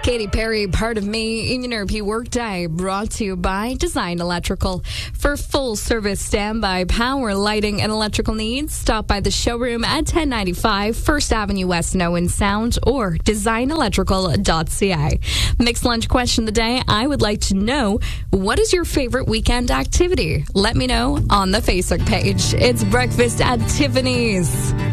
Katy Perry, Part of Me, in your NRP Workday, brought to you by Design Electrical. For full service standby power, lighting, and electrical needs, stop by the showroom at 1095 First Avenue West, Nowen Sound, or designelectrical.ca. Mixed lunch question of the day. I would like to know, what is your favorite weekend activity? Let me know on the Facebook page. It's Breakfast at Tiffany's.